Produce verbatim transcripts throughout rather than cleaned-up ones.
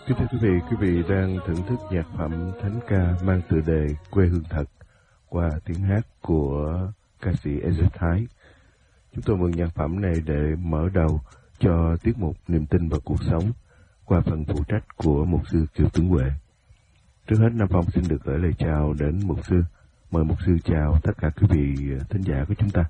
Kính thưa quý vị, quý vị đang thưởng thức nhạc phẩm thánh ca mang tựa đề Quê hương thật qua tiếng hát của ca sĩ Ezra Thái. Chúng tôi mượn nhạc phẩm này để mở đầu cho tiết mục Niềm tin vào cuộc sống qua phần phụ trách của mục sư Kiều Tuấn Huệ. Trước hết, Nam Phong xin được gửi lời chào đến mục sư. Mời mục sư chào tất cả quý vị thính giả của chúng ta.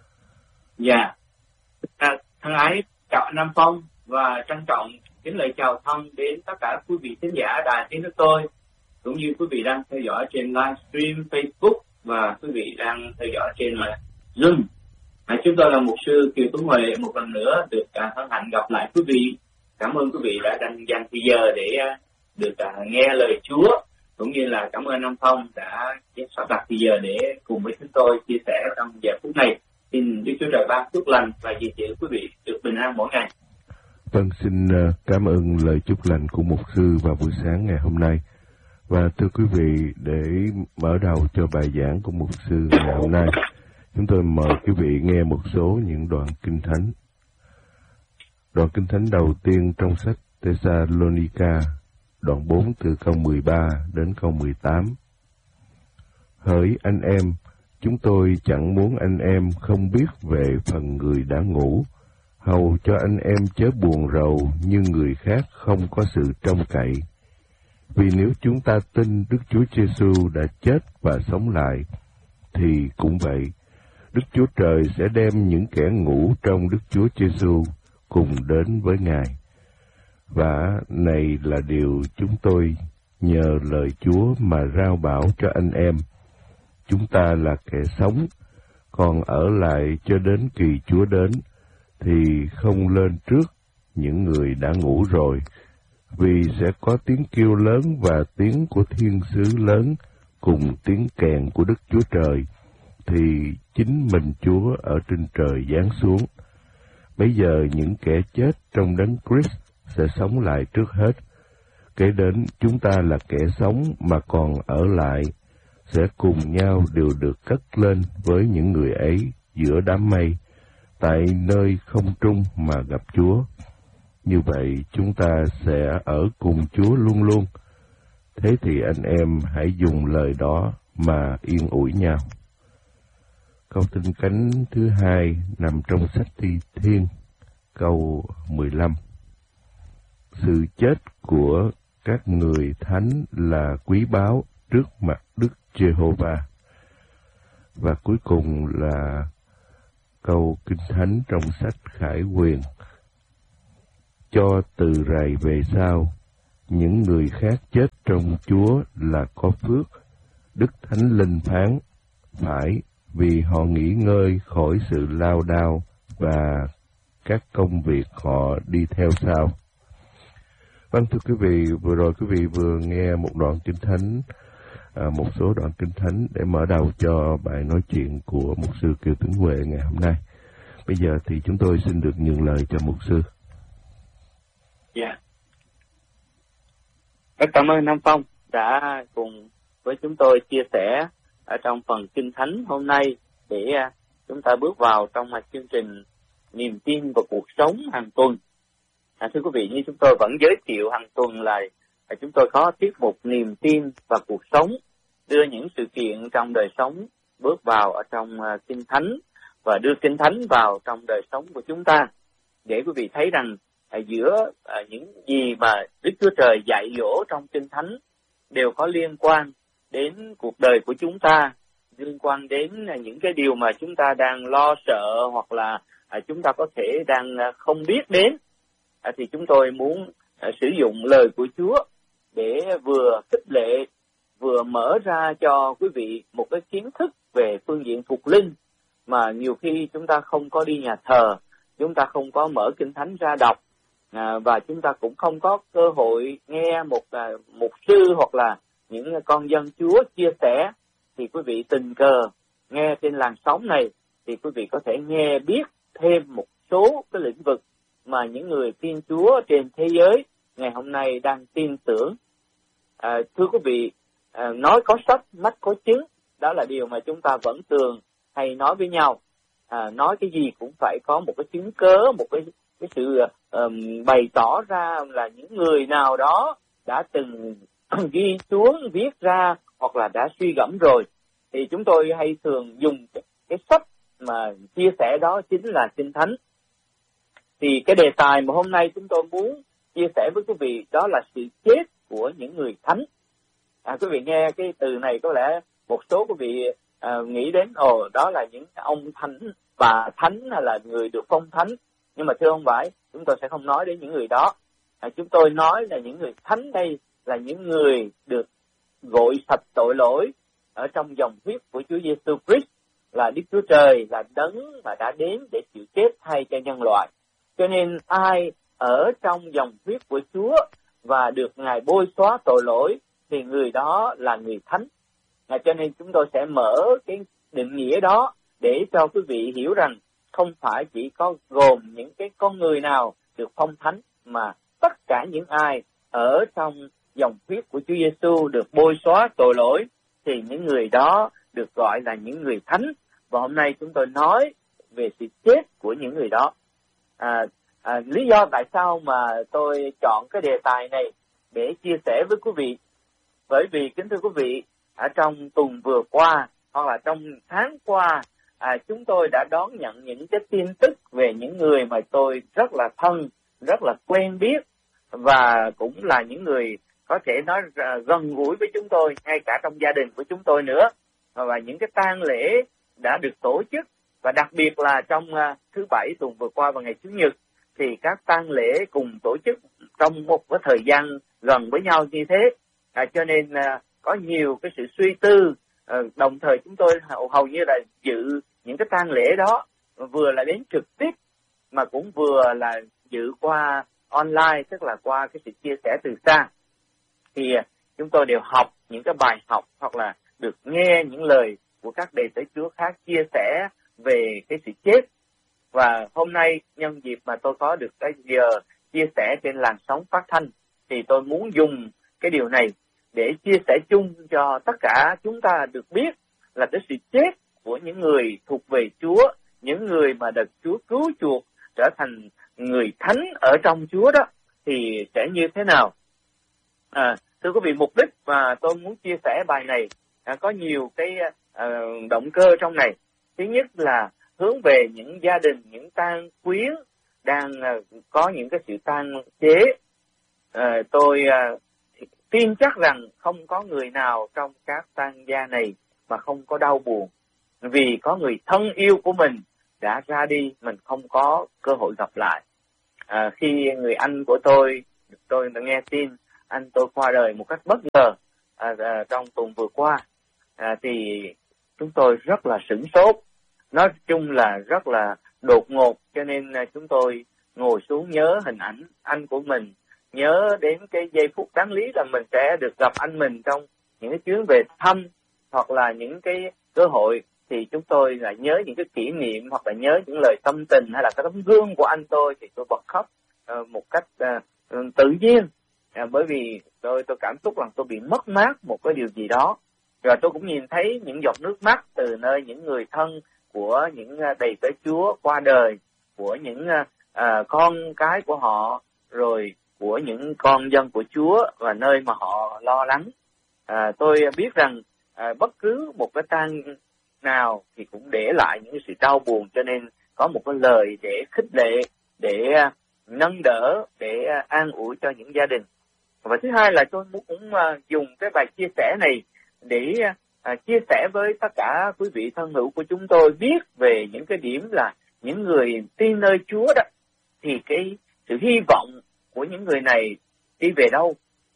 Dạ, à, thân ái chào Nam Phong và trân trọng kính lời chào thân đến tất cả quý vị thính giả đài tiếng nước tôi, cũng như quý vị đang theo dõi trên livestream Facebook và quý vị đang theo dõi trên Zoom. À, chúng tôi là mục sư Kiều Tuấn Huệ, một lần nữa được à, hân hạnh gặp lại quý vị. Cảm ơn quý vị đã dành dành thời giờ để à, được à, nghe lời Chúa, cũng như là cảm ơn Nam Phong đã sắp đặt thời giờ để cùng với chúng tôi chia sẻ trong giờ phút này. Xin Đức Chúa Trời ban phước lành và giữ giữ quý vị được bình an mỗi ngày. Vâng, xin cảm ơn lời chúc lành của mục sư vào buổi sáng ngày hôm nay. Và thưa quý vị, để mở đầu cho bài giảng của mục sư ngày hôm nay, chúng tôi mời quý vị nghe một số những đoạn kinh thánh. Đoạn kinh thánh đầu tiên trong sách Thessalonica, đoạn bốn từ câu mười ba đến câu mười tám. Hỡi anh em, chúng tôi chẳng muốn anh em không biết về phần người đã ngủ, hầu cho anh em chớ buồn rầu như người khác không có sự trông cậy. Vì nếu chúng ta tin Đức Chúa Giêsu đã chết và sống lại, thì cũng vậy, Đức Chúa Trời sẽ đem những kẻ ngủ trong Đức Chúa Giêsu cùng đến với Ngài. Và này là điều chúng tôi nhờ lời Chúa mà rao bảo cho anh em. Chúng ta là kẻ sống, còn ở lại cho đến kỳ Chúa đến, thì không lên trước những người đã ngủ rồi, vì sẽ có tiếng kêu lớn và tiếng của thiên sứ lớn cùng tiếng kèn của Đức Chúa Trời, thì chính mình Chúa ở trên trời giáng xuống. Bây giờ những kẻ chết trong đấng Christ sẽ sống lại trước hết. Kế đến chúng ta là kẻ sống mà còn ở lại, sẽ cùng nhau đều được cất lên với những người ấy giữa đám mây, tại nơi không trung mà gặp Chúa. Như vậy chúng ta sẽ ở cùng Chúa luôn luôn. Thế thì anh em hãy dùng lời đó mà yên ủi nhau. Câu tinh cánh thứ hai nằm trong sách Thi Thiên, câu mười lăm. Sự chết của các người thánh là quý báu trước mặt Đức Giê-hô-va. Và cuối cùng là câu kinh thánh trong sách Khải Huyền. Cho từ rày về sau, những người khác chết trong Chúa là có phước. Đức Thánh Linh phán, phải, vì họ nghỉ ngơi khỏi sự lao đao và các công việc họ đi theo sau. Vâng, thưa quý vị, vừa rồi quý vị vừa nghe một đoạn kinh thánh, à, một số đoạn kinh thánh để mở đầu cho bài nói chuyện của mục sư Kiều Tuấn Huệ ngày hôm nay. Bây giờ thì chúng tôi xin được nhường lời cho mục sư. Dạ. Yeah. Rất cảm ơn Nam Phong đã cùng với chúng tôi chia sẻ ở trong phần kinh thánh hôm nay để chúng ta bước vào trong một chương trình niềm tin và cuộc sống hàng tuần. À, thưa quý vị, như chúng tôi vẫn giới thiệu hàng tuần là chúng tôi có tiết mục niềm tin và cuộc sống, đưa những sự kiện trong đời sống bước vào ở trong uh, kinh thánh và đưa kinh thánh vào trong đời sống của chúng ta, để quý vị thấy rằng uh, giữa uh, những gì mà Đức Chúa Trời dạy dỗ trong kinh thánh đều có liên quan đến cuộc đời của chúng ta, liên quan đến uh, những cái điều mà chúng ta đang lo sợ hoặc là uh, chúng ta có thể đang uh, không biết đến. Uh, thì chúng tôi muốn uh, sử dụng lời của Chúa để vừa khích lệ, vừa mở ra cho quý vị một cái kiến thức về phương diện phục linh mà nhiều khi chúng ta không có đi nhà thờ, chúng ta không có mở kinh thánh ra đọc, à, và chúng ta cũng không có cơ hội nghe một à, mục sư hoặc là những con dân Chúa chia sẻ. Thì quý vị tình cờ nghe trên làn sóng này thì quý vị có thể nghe biết thêm một số cái lĩnh vực mà những người tin Chúa trên thế giới ngày hôm nay đang tin tưởng. À, thưa quý vị, à, nói có sách, mắt có chứng, đó là điều mà chúng ta vẫn thường hay nói với nhau. À, nói cái gì cũng phải có một cái chứng cớ, một cái, cái sự um, bày tỏ ra là những người nào đó đã từng ghi xuống, viết ra hoặc là đã suy gẫm rồi, thì chúng tôi hay thường dùng cái sách mà chia sẻ đó chính là Kinh Thánh. Thì cái đề tài mà hôm nay chúng tôi muốn chia sẻ với quý vị đó là sự chết của những người thánh. À, quý vị nghe cái từ này có lẽ một số quý vị à, nghĩ đến ồ đó là những ông thánh, bà thánh hay là người được phong thánh. Nhưng mà thưa không phải, chúng tôi sẽ không nói đến những người đó. À, chúng tôi nói là những người thánh đây là những người được gội sạch tội lỗi ở trong dòng huyết của Chúa Giêsu Christ, là Đức Chúa Trời là đấng mà đã đến để chịu chết thay cho nhân loại. Cho nên ai ở trong dòng huyết của Chúa và được Ngài bôi xóa tội lỗi thì người đó là người thánh. À, cho nên chúng tôi sẽ mở cái định nghĩa đó để cho quý vị hiểu rằng không phải chỉ có gồm những cái con người nào được phong thánh, mà tất cả những ai ở trong dòng huyết của Chúa Giêsu được bôi xóa tội lỗi thì những người đó được gọi là những người thánh. Và hôm nay chúng tôi nói về sự chết của những người đó. À, à, lý do tại sao mà tôi chọn cái đề tài này để chia sẻ với quý vị, bởi vì kính thưa quý vị, ở trong tuần vừa qua hoặc là trong tháng qua, à, chúng tôi đã đón nhận những cái tin tức về những người mà tôi rất là thân, rất là quen biết, và cũng là những người có thể nói gần gũi với chúng tôi, ngay cả trong gia đình của chúng tôi nữa. Và những cái tang lễ đã được tổ chức, và đặc biệt là trong uh, thứ Bảy tuần vừa qua và ngày Chủ nhật thì các tang lễ cùng tổ chức trong một cái thời gian gần với nhau như thế. À, cho nên uh, có nhiều cái sự suy tư, uh, đồng thời chúng tôi hầu, hầu như là dự những cái tang lễ đó, vừa là đến trực tiếp mà cũng vừa là dự qua online, tức là qua cái sự chia sẻ từ xa. Thì uh, chúng tôi đều học những cái bài học hoặc là được nghe những lời của các đệ tử Chúa khác chia sẻ về cái sự chết. Và hôm nay nhân dịp mà tôi có được cái giờ chia sẻ trên làn sóng phát thanh, thì tôi muốn dùng cái điều này để chia sẻ chung cho tất cả chúng ta được biết là cái sự chết của những người thuộc về Chúa, những người mà được Chúa cứu chuộc trở thành người thánh ở trong Chúa đó, thì sẽ như thế nào. À, thưa quý vị, mục đích mà tôi muốn chia sẻ bài này à, có nhiều cái à, động cơ trong này. Thứ nhất là hướng về những gia đình, những tang quyến đang à, có những cái sự tang chế. À, tôi à, tin chắc rằng không có người nào trong các tang gia này mà không có đau buồn, vì có người thân yêu của mình đã ra đi, mình không có cơ hội gặp lại. À, khi người anh của tôi, tôi đã nghe tin anh tôi qua đời một cách bất ngờ à, à, trong tuần vừa qua, à, thì chúng tôi rất là sửng sốt. Nói chung là rất là đột ngột, cho nên à, chúng tôi ngồi xuống nhớ hình ảnh anh của mình, nhớ đến cái giây phút đáng lý là mình sẽ được gặp anh mình trong những cái chuyến về thăm hoặc là những cái cơ hội, thì chúng tôi lại nhớ những cái kỷ niệm hoặc là nhớ những lời tâm tình hay là cái tấm gương của anh tôi, thì tôi bật khóc uh, một cách uh, tự nhiên, uh, bởi vì tôi tôi cảm xúc rằng tôi bị mất mát một cái điều gì đó. Rồi tôi cũng nhìn thấy những giọt nước mắt từ nơi những người thân của những uh, đầy tớ Chúa qua đời, của những uh, uh, con cái của họ, rồi của những con dân của Chúa và nơi mà họ lo lắng. À, tôi biết rằng à, bất cứ một cái tang nào thì cũng để lại những sự đau buồn, cho nên có một cái lời để khích lệ, để à, nâng đỡ, để à, an ủi cho những gia đình. Và thứ hai là tôi muốn cũng à, dùng cái bài chia sẻ này để à, chia sẻ với tất cả quý vị thân hữu của chúng tôi biết về những cái điểm là những người tin nơi Chúa đó, thì cái sự hy vọng của những người này đi về đâu.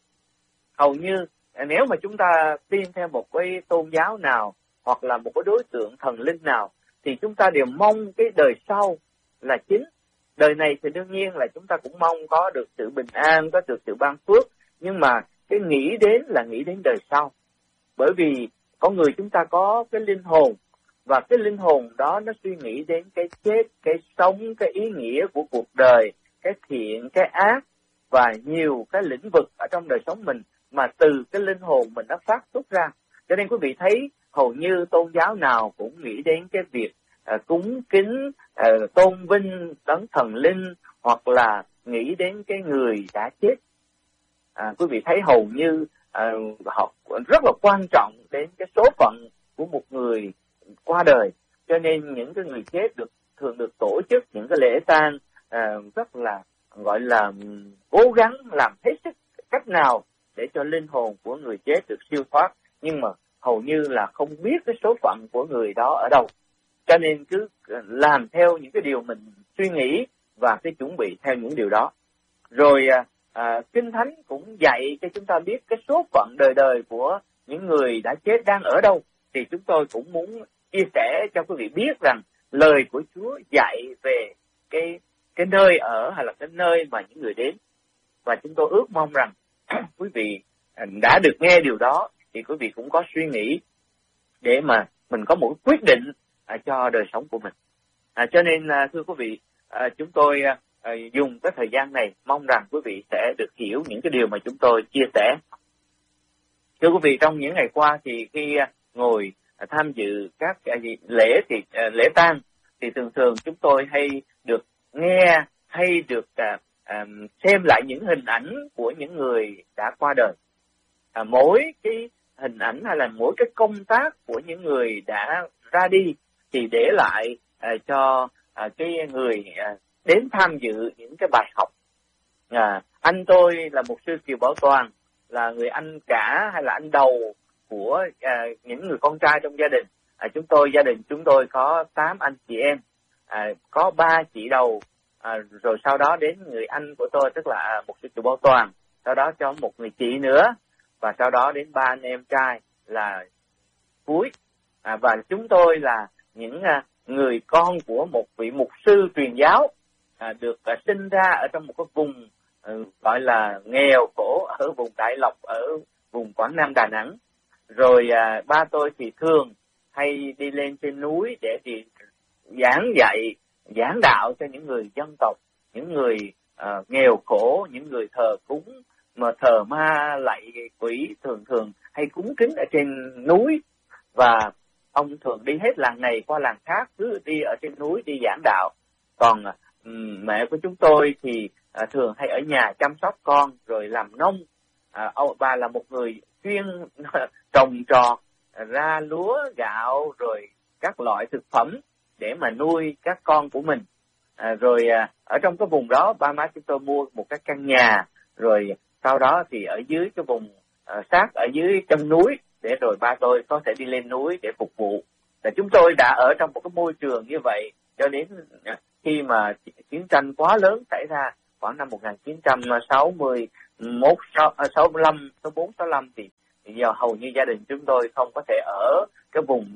Hầu như nếu mà chúng ta tin theo một cái tôn giáo nào hoặc là một cái đối tượng thần linh nào thì chúng ta đều mong cái đời sau là chính. Đời này thì đương nhiên là chúng ta cũng mong có được sự bình an, có được sự ban phước, nhưng mà cái nghĩ đến là nghĩ đến đời sau. Bởi vì con người chúng ta có cái linh hồn, và cái linh hồn đó nó suy nghĩ đến cái chết, cái sống, cái ý nghĩa của cuộc đời, cái thiện, cái ác và nhiều cái lĩnh vực ở trong đời sống mình mà từ cái linh hồn mình nó phát xuất ra. Cho nên quý vị thấy hầu như tôn giáo nào cũng nghĩ đến cái việc uh, cúng kính, uh, tôn vinh đấng thần linh, hoặc là nghĩ đến cái người đã chết. à, quý vị thấy hầu như à, họ rất là quan trọng đến cái số phận của một người qua đời, cho nên những cái người chết được thường được tổ chức những cái lễ tang à, rất là gọi là cố gắng làm hết sức cách nào để cho linh hồn của người chết được siêu thoát, nhưng mà hầu như là không biết cái số phận của người đó ở đâu, cho nên cứ làm theo những cái điều mình suy nghĩ và cái chuẩn bị theo những điều đó. Rồi à, à, Kinh Thánh cũng dạy cho chúng ta biết cái số phận đời đời của những người đã chết đang ở đâu, thì chúng tôi cũng muốn chia sẻ cho quý vị biết rằng lời của Chúa dạy về cái cái nơi ở hay là cái nơi mà những người đến, và chúng tôi ước mong rằng quý vị đã được nghe điều đó thì quý vị cũng có suy nghĩ để mà mình có một quyết định à, cho đời sống của mình. À, cho nên à, thưa quý vị, à, chúng tôi à, dùng cái thời gian này mong rằng quý vị sẽ được hiểu những cái điều mà chúng tôi chia sẻ. Thưa quý vị, trong những ngày qua thì khi à, ngồi à, tham dự các à, lễ thì à, lễ tang thì thường thường chúng tôi hay được nghe hay được à, à, xem lại những hình ảnh của những người đã qua đời. À, mỗi cái hình ảnh hay là mỗi cái công tác của những người đã ra đi thì để lại à, cho à, cái người à, đến tham dự những cái bài học. À, anh tôi là mục sư Kiều Bảo Toàn, là người anh cả hay là anh đầu của à, những người con trai trong gia đình. À, chúng tôi gia đình chúng tôi có tám anh chị em, à, có ba chị đầu, à, rồi sau đó đến người anh của tôi tức là mục sư Kiều Bảo Toàn, sau đó cho một người chị nữa, và sau đó đến ba anh em trai là cuối. À, và chúng tôi là những à, người con của một vị mục sư truyền giáo, à, được à, sinh ra ở trong một cái vùng à, gọi là nghèo khổ ở vùng Đại Lộc, ở vùng Quảng Nam, Đà Nẵng. Rồi à, ba tôi thì thường hay đi lên trên núi để thì giảng dạy, giảng đạo cho những người dân tộc, những người à, nghèo khổ, những người thờ cúng mà thờ ma lạy quỷ, thường thường hay cúng kính ở trên núi. Và ông thường đi hết làng này qua làng khác, cứ đi ở trên núi đi giảng đạo. Còn um, mẹ của chúng tôi thì uh, thường hay ở nhà chăm sóc con rồi làm nông. Uh, bà là một người chuyên trồng trọt, ra lúa, gạo rồi các loại thực phẩm để mà nuôi các con của mình. Uh, rồi uh, ở trong cái vùng đó ba má chúng tôi mua một cái căn nhà, rồi sau đó thì ở dưới cái vùng uh, sát ở dưới chân núi, để rồi ba tôi có thể đi lên núi để phục vụ. Và chúng tôi đã ở trong một cái môi trường như vậy cho đến khi mà chiến tranh quá lớn xảy ra khoảng năm một nghìn chín trăm sáu mươi mốt, sáu mươi lăm, sáu mươi bốn, sáu mươi lăm thì giờ hầu như gia đình chúng tôi không có thể ở cái vùng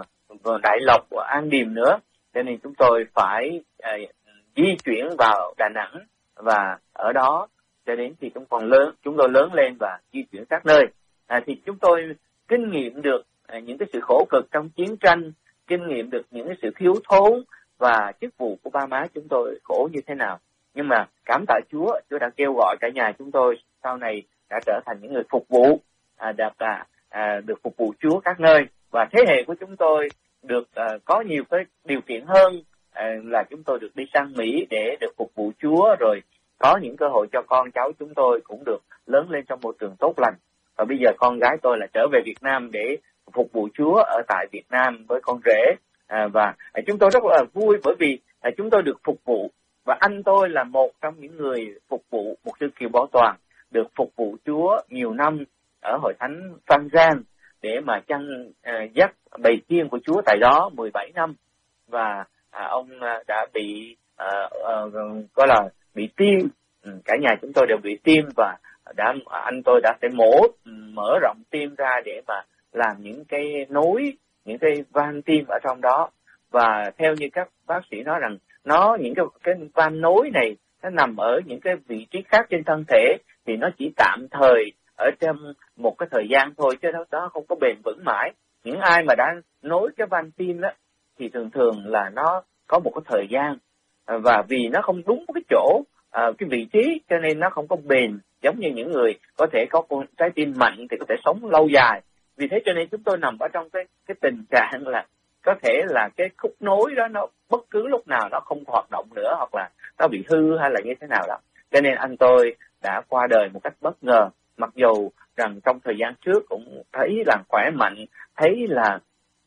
Đại Lộc của An Điềm nữa, cho nên chúng tôi phải uh, di chuyển vào Đà Nẵng, và ở đó cho đến khi chúng còn lớn chúng tôi lớn lên và di chuyển các nơi. À, thì chúng tôi kinh nghiệm được à, những cái sự khổ cực trong chiến tranh, kinh nghiệm được những cái sự thiếu thốn và chức vụ của ba má chúng tôi khổ như thế nào. Nhưng mà cảm tạ Chúa, Chúa đã kêu gọi cả nhà chúng tôi sau này đã trở thành những người phục vụ, à, được, à, à, được phục vụ Chúa các nơi. Và thế hệ của chúng tôi được à, có nhiều cái điều kiện hơn, à, là chúng tôi được đi sang Mỹ để được phục vụ Chúa, rồi có những cơ hội cho con cháu chúng tôi cũng được lớn lên trong môi trường tốt lành. Và bây giờ con gái tôi là trở về Việt Nam để phục vụ Chúa ở tại Việt Nam với con rể. À, và à, chúng tôi rất là vui bởi vì à, chúng tôi được phục vụ. Và anh tôi là một trong những người phục vụ mục sư Kiều Bảo Toàn, được phục vụ Chúa nhiều năm ở hội thánh Phan Giang để mà chăn à, dắt bầy chiên của Chúa tại đó mười bảy năm. Và à, ông à, đã bị à, à, gọi là bị tiêm, ừ, cả nhà chúng tôi đều bị tiêm, và đã anh tôi đã phải mổ mở rộng tim ra để mà làm những cái nối, những cái van tim ở trong đó. Và theo như các bác sĩ nói rằng nó những cái cái van nối này nó nằm ở những cái vị trí khác trên thân thể, thì nó chỉ tạm thời ở trong một cái thời gian thôi, chứ đó, đó không có bền vững mãi. Những ai mà đã nối cái van tim đó thì thường thường là nó có một cái thời gian, và vì nó không đúng cái chỗ, à, cái vị trí, cho nên nó không có bền. Giống như những người có thể có con trái tim mạnh thì có thể sống lâu dài. Vì thế cho nên chúng tôi nằm ở trong cái cái tình trạng là có thể là cái khúc nối đó nó bất cứ lúc nào nó không hoạt động nữa, hoặc là nó bị hư hay là như thế nào đó. Cho nên anh tôi đã qua đời một cách bất ngờ. Mặc dù rằng trong thời gian trước cũng thấy là khỏe mạnh, thấy là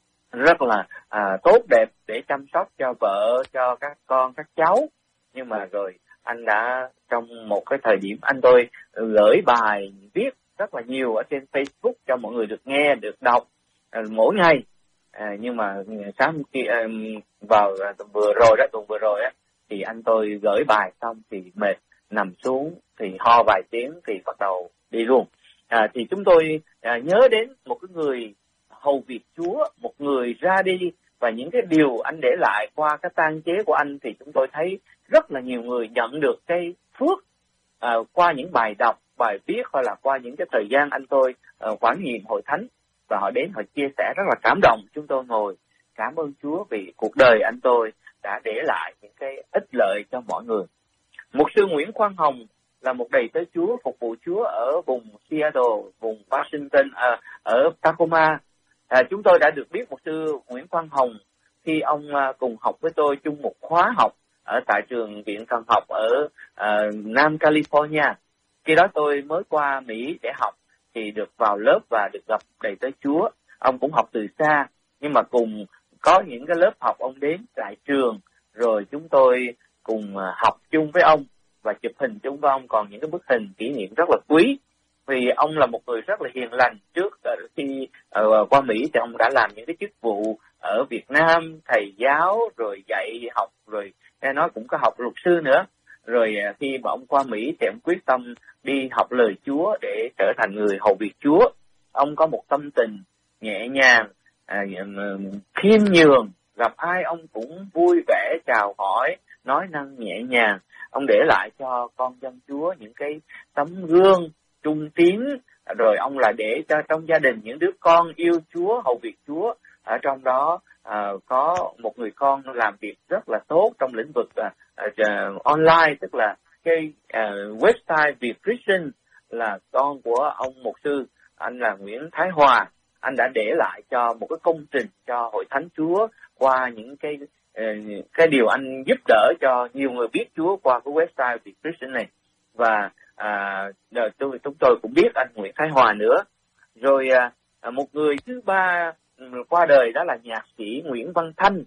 rất là à, tốt đẹp để chăm sóc cho vợ, cho các con, các cháu. Nhưng mà rồi anh đã trong một cái thời điểm anh tôi gửi bài viết rất là nhiều ở trên Facebook cho mọi người được nghe, được đọc à, mỗi ngày. À, nhưng mà sáng khi à, vào tuần vừa rồi đó, tuần vừa rồi á, thì anh tôi gửi bài xong thì mệt, nằm xuống thì ho vài tiếng thì bắt đầu đi luôn. À, thì chúng tôi à, nhớ đến một cái người hầu việc Chúa, một người ra đi, và những cái điều anh để lại qua cái tang chế của anh thì chúng tôi thấy rất là nhiều người nhận được cái phước à, qua những bài đọc, bài viết, hoặc là qua những cái thời gian anh tôi à, quản nhiệm hội thánh, và họ đến họ chia sẻ rất là cảm động. Chúng tôi ngồi cảm ơn Chúa vì cuộc đời anh tôi đã để lại những cái ích lợi cho mọi người. Mục sư Nguyễn Quang Hồng là một đầy tớ Chúa, phục vụ Chúa ở vùng Seattle, vùng Washington, à, ở Tacoma. À, chúng tôi đã được biết mục sư Nguyễn Quang Hồng khi ông à, cùng học với tôi chung một khóa học ở tại trường Viện Thần học ở à, Nam California. Khi đó tôi mới qua Mỹ để học thì được vào lớp và được gặp đầy tớ Chúa. Ông cũng học từ xa, nhưng mà cùng có những cái lớp học ông đến tại trường, rồi chúng tôi cùng học chung với ông và chụp hình chung với ông, còn những cái bức hình kỷ niệm rất là quý. Vì ông là một người rất là hiền lành. Trước khi uh, qua Mỹ thì ông đã làm những cái chức vụ ở Việt Nam, thầy giáo, rồi dạy học, rồi nghe nói cũng có học luật sư nữa. Rồi uh, khi mà ông qua Mỹ thì ông quyết tâm đi học lời Chúa để trở thành người hầu việc Chúa. Ông có một tâm tình nhẹ nhàng, uh, khiêm nhường, gặp ai ông cũng vui vẻ chào hỏi, nói năng nhẹ nhàng. Ông để lại cho con dân Chúa những cái tấm gương trung tín, rồi ông là để cho trong gia đình những đứa con yêu Chúa, hầu việc Chúa. Ở trong đó à, có một người con làm việc rất là tốt trong lĩnh vực à, à, online, tức là cái à, website Việt Christian, là con của ông mục sư, anh là Nguyễn Thái Hòa. Anh đã để lại cho một cái công trình cho Hội Thánh Chúa qua những cái cái điều anh giúp đỡ cho nhiều người biết Chúa qua cái website Việt Christian này. Và à, tôi, chúng tôi cũng biết anh Nguyễn Thái Hòa nữa. Rồi à, một người thứ ba qua đời đó là nhạc sĩ Nguyễn Văn Thanh.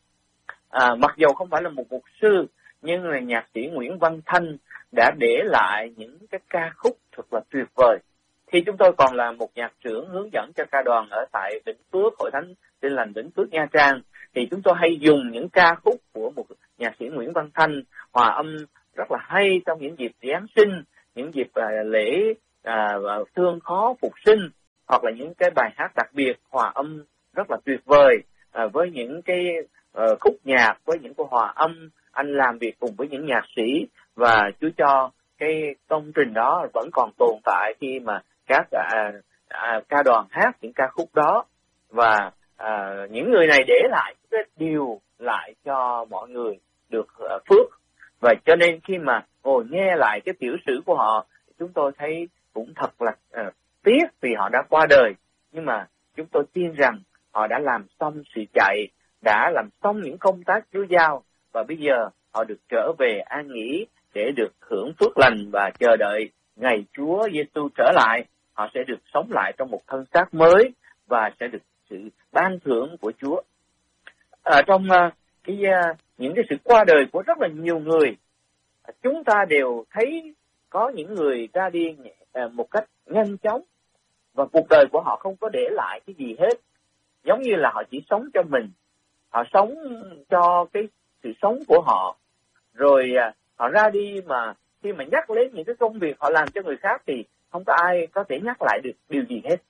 À, mặc dù không phải là một mục sư, nhưng là nhạc sĩ Nguyễn Văn Thanh đã để lại những cái ca khúc thật là tuyệt vời. Khi chúng tôi còn là một nhạc trưởng hướng dẫn cho ca đoàn ở tại Vĩnh Phước, Hội Thánh Tin Lành Vĩnh Phước Nha Trang, thì chúng tôi hay dùng những ca khúc của một nhạc sĩ Nguyễn Văn Thanh hòa âm rất là hay trong những dịp Giáng sinh, những dịp à, lễ à, thương khó phục sinh, hoặc là những cái bài hát đặc biệt hòa âm rất là tuyệt vời à, với những cái uh, khúc nhạc, với những cái hòa âm. Anh làm việc cùng với những nhạc sĩ, và Chúa cho cái công trình đó vẫn còn tồn tại khi mà các à, à, ca đoàn hát những ca khúc đó. Và à, những người này để lại cái điều lại cho mọi người được uh, phước. Và cho nên khi mà ngồi nghe lại cái tiểu sử của họ, chúng tôi thấy cũng thật là uh, tiếc vì họ đã qua đời. Nhưng mà chúng tôi tin rằng họ đã làm xong sự chạy, đã làm xong những công tác Chúa giao, và bây giờ họ được trở về an nghỉ để được hưởng phước lành và chờ đợi ngày Chúa Giêsu trở lại. Họ sẽ được sống lại trong một thân xác mới và sẽ được sự ban thưởng của Chúa. Ở trong uh, cái uh, những cái sự qua đời của rất là nhiều người, chúng ta đều thấy có những người ra đi uh, một cách nhanh chóng, và cuộc đời của họ không có để lại cái gì hết. Giống như là họ chỉ sống cho mình, họ sống cho cái sự sống của họ, rồi uh, họ ra đi mà khi mà nhắc đến những cái công việc họ làm cho người khác thì không có ai có thể nhắc lại được điều gì hết.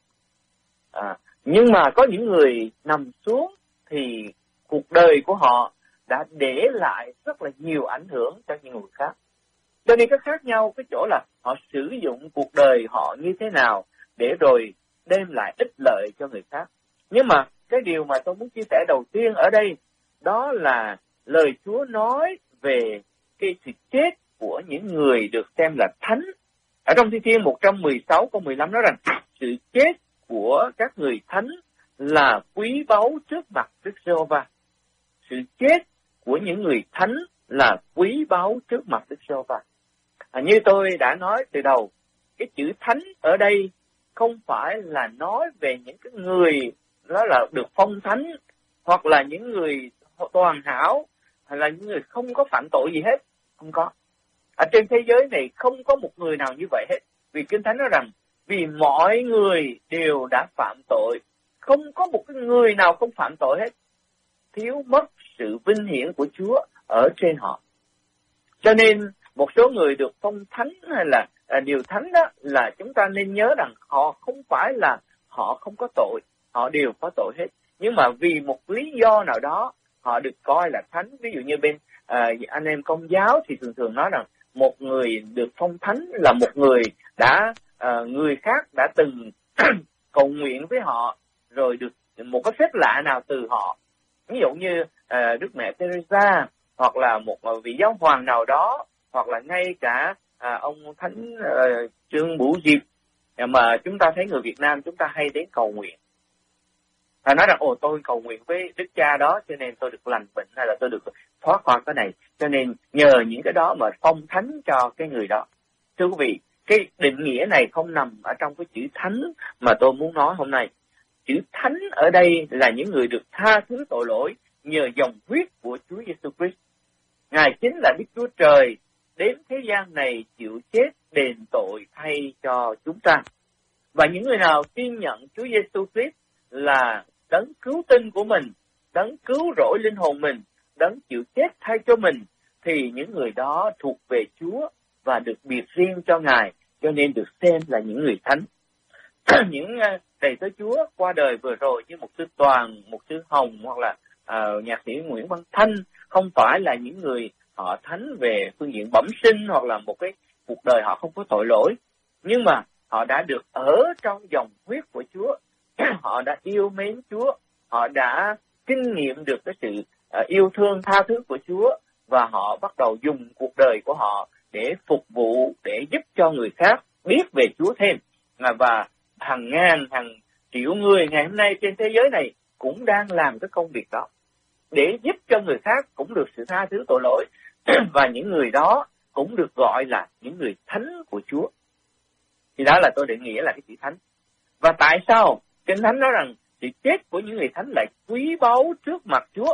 À, nhưng mà có những người nằm xuống thì cuộc đời của họ đã để lại rất là nhiều ảnh hưởng cho những người khác. Cho nên cái khác nhau cái chỗ là họ sử dụng cuộc đời họ như thế nào để rồi đem lại ích lợi cho người khác. Nhưng mà cái điều mà tôi muốn chia sẻ đầu tiên ở đây, đó là lời Chúa nói về cái sự chết của những người được xem là thánh. Ở trong Thi Thiên một trăm mười sáu câu mười lăm nói rằng sự chết của các người thánh là quý báu trước mặt Đức Giê-hô-va. Sự chết của những người thánh là quý báu trước mặt Đức Giê-hô-va. À, như tôi đã nói từ đầu, cái chữ thánh ở đây không phải là nói về những cái người đó là được phong thánh, hoặc là những người toàn hảo, hay là những người không có phạm tội gì hết. Không có. Ở trên thế giới này không có một người nào như vậy hết. Vì Kinh Thánh nói rằng, vì mọi người đều đã phạm tội, không có một cái người nào không phạm tội hết, thiếu mất sự vinh hiển của Chúa ở trên họ. Cho nên một số người được phong thánh hay là à, điều thánh đó, là chúng ta nên nhớ rằng họ không phải là họ không có tội, họ đều có tội hết. Nhưng mà vì một lý do nào đó họ được coi là thánh. Ví dụ như bên à, anh em Công giáo thì thường thường nói rằng một người được phong thánh là một người đã à, người khác đã từng cầu nguyện với họ, rồi được một cái phép lạ nào từ họ. Ví dụ như à, Đức Mẹ Teresa, hoặc là một vị giáo hoàng nào đó, hoặc là ngay cả à, ông Thánh à, Trương Bửu Diệp, mà chúng ta thấy người Việt Nam chúng ta hay đến cầu nguyện. Và nói rằng, ồ tôi cầu nguyện với Đức Cha đó cho nên tôi được lành bệnh, hay là tôi được thoát khỏi cái này, cho nên nhờ những cái đó mà phong thánh cho cái người đó. Thưa quý vị, cái định nghĩa này không nằm ở trong cái chữ thánh mà tôi muốn nói hôm nay. Chữ thánh ở đây là những người được tha thứ tội lỗi nhờ dòng huyết của Chúa Giêsu Christ. Ngài chính là Đức Chúa Trời đến thế gian này chịu chết đền tội thay cho chúng ta. Và những người nào tin nhận Chúa Giêsu Christ là đấng cứu tinh của mình, đấng cứu rỗi linh hồn mình, đấng chịu chết thay cho mình, thì những người đó thuộc về Chúa và được biệt riêng cho Ngài, cho nên được xem là những người thánh. Những đầy tớ Chúa qua đời vừa rồi như Mục sư Toàn, Mục sư Hồng, hoặc là uh, nhạc sĩ Nguyễn Văn Thanh, không phải là những người họ thánh về phương diện bẩm sinh, hoặc là một cái cuộc đời họ không có tội lỗi, nhưng mà họ đã được ở trong dòng huyết của Chúa. Họ đã yêu mến Chúa, họ đã kinh nghiệm được cái sự uh, yêu thương tha thứ của Chúa, và họ bắt đầu dùng cuộc đời của họ để phục vụ, để giúp cho người khác biết về Chúa thêm. Và hàng ngàn, hàng triệu người ngày hôm nay trên thế giới này cũng đang làm cái công việc đó, để giúp cho người khác cũng được sự tha thứ tội lỗi, và những người đó cũng được gọi là những người thánh của Chúa. Thì đó là tôi định nghĩa là cái chữ thánh. Và tại sao Kinh Thánh nói rằng sự chết của những người thánh lại quý báu trước mặt Chúa?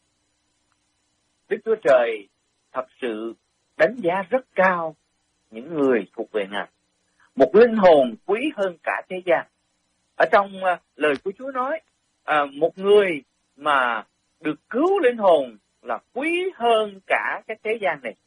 Đức Chúa Trời thật sự đánh giá rất cao những người thuộc về Ngài. Một linh hồn quý hơn cả thế gian. Ở trong uh, lời của Chúa nói, uh, một người mà được cứu linh hồn là quý hơn cả cái thế gian này.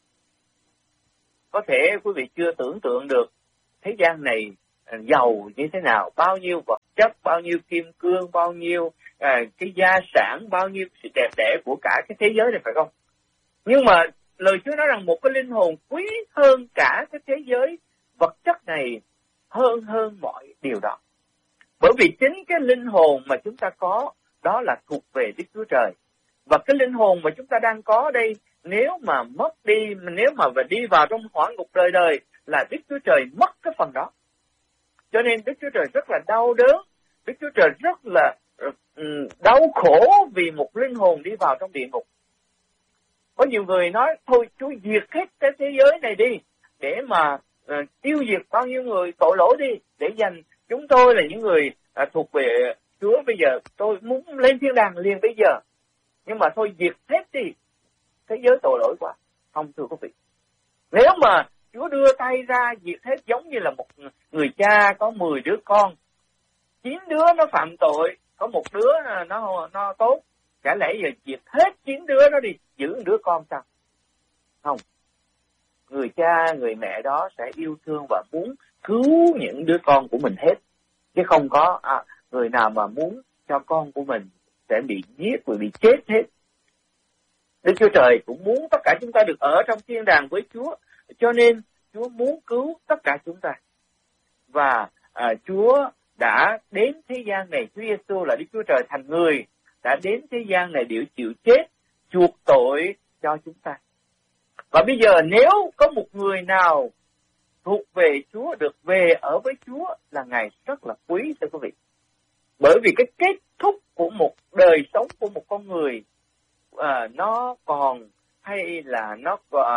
Có thể quý vị chưa tưởng tượng được thế gian này uh, giàu như thế nào, bao nhiêu vật chất, bao nhiêu kim cương, bao nhiêu uh, cái gia sản, bao nhiêu sự đẹp đẽ của cả cái thế giới này, phải không? Nhưng mà lời Chúa nói rằng một cái linh hồn quý hơn cả cái thế giới vật chất này, hơn hơn mọi điều đó. Bởi vì chính cái linh hồn mà chúng ta có, đó là thuộc về Đức Chúa Trời. Và cái linh hồn mà chúng ta đang có đây, nếu mà mất đi, nếu mà đi vào trong hỏa ngục đời đời, là Đức Chúa Trời mất cái phần đó. Cho nên Đức Chúa Trời rất là đau đớn, Đức Chúa Trời rất là um, đau khổ vì một linh hồn đi vào trong địa ngục. Có nhiều người nói, thôi Chúa diệt hết cái thế giới này đi, để mà uh, tiêu diệt bao nhiêu người tội lỗi đi, để dành chúng tôi là những người uh, thuộc về Chúa. Bây giờ tôi muốn lên thiên đàng liền bây giờ, nhưng mà thôi diệt hết đi, thế giới tội lỗi quá. Không, thưa quý vị, nếu mà Chúa đưa tay ra diệt hết, giống như là một người cha có mười đứa con, chín đứa nó phạm tội, có một đứa nó nó tốt, chả lẽ giờ diệt hết chín đứa đó đi, giữ một đứa con sao? Không. Người cha, người mẹ đó sẽ yêu thương và muốn cứu những đứa con của mình hết, chứ không có à, người nào mà muốn cho con của mình sẽ bị giết và bị chết hết. Đức Chúa Trời cũng muốn tất cả chúng ta được ở trong thiên đàng với Chúa, cho nên Chúa muốn cứu tất cả chúng ta. Và à, Chúa đã đến thế gian này, Chúa Giêsu là Đức Chúa Trời thành người, đã đến thế gian này để chịu chết, chuộc tội cho chúng ta. Và bây giờ nếu có một người nào thuộc về Chúa, được về ở với Chúa, là Ngài rất là quý, thưa quý vị. Bởi vì cái kết thúc của một đời sống của một con người, à, nó còn hay là nó à,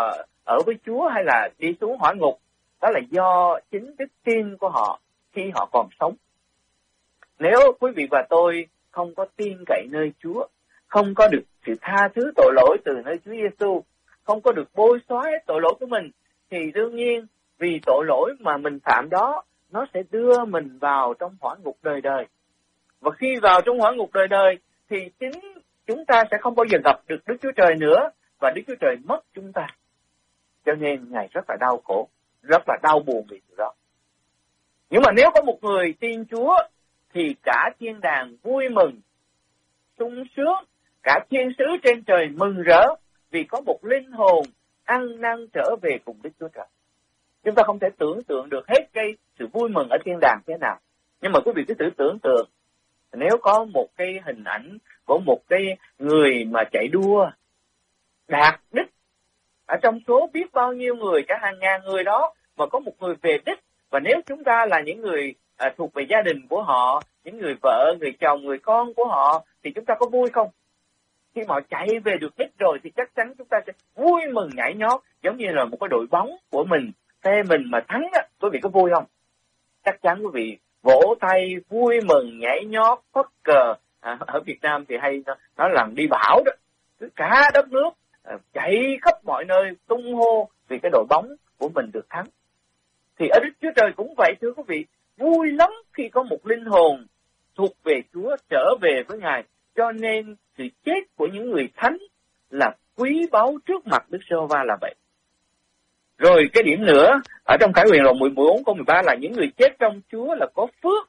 ở với Chúa hay là đi xuống hỏa ngục, đó là do chính đức tin của họ khi họ còn sống. Nếu quý vị và tôi không có tin cậy nơi Chúa, không có được sự tha thứ tội lỗi từ nơi Chúa Giêsu, không có được bôi xóa hết tội lỗi của mình, thì đương nhiên vì tội lỗi mà mình phạm đó, nó sẽ đưa mình vào trong hỏa ngục đời đời. Và khi vào trong hỏa ngục đời đời thì chính chúng ta sẽ không bao giờ gặp được Đức Chúa Trời nữa, và Đức Chúa Trời mất chúng ta. Cho nên Ngài rất là đau khổ, rất là đau buồn vì điều đó. Nhưng mà nếu có một người tin Chúa thì cả thiên đàng vui mừng, sung sướng, cả thiên sứ trên trời mừng rỡ vì có một linh hồn ăn năn trở về cùng Đức Chúa Trời. Chúng ta không thể tưởng tượng được hết cái sự vui mừng ở thiên đàng thế nào. Nhưng mà quý vị cứ thử tưởng tượng, nếu có một cái hình ảnh của một cái người mà chạy đua đạt đích, ở trong số biết bao nhiêu người, cả hàng ngàn người đó, mà có một người về đích, và nếu chúng ta là những người à, thuộc về gia đình của họ, những người vợ, người chồng, người con của họ, thì chúng ta có vui không? Khi mà họ chạy về được đích rồi thì chắc chắn chúng ta sẽ vui mừng nhảy nhót, giống như là một cái đội bóng của mình, phe mình mà thắng á, quý vị có vui không? Chắc chắn quý vị vỗ tay, vui mừng, nhảy nhót, phất cờ. À, ở Việt Nam thì hay nó, nó làm đi bão đó, cứ cả đất nước à, chạy khắp mọi nơi tung hô vì cái đội bóng của mình được thắng. Thì ở Đức Chúa Trời cũng vậy thưa quý vị, vui lắm khi có một linh hồn thuộc về Chúa trở về với Ngài. Cho nên sự chết của những người thánh là quý báu trước mặt Đức Giê-hô-va là vậy. Rồi cái điểm nữa, ở trong Khải Huyền đoạn mười bốn câu mười ba là những người chết trong Chúa là có phước.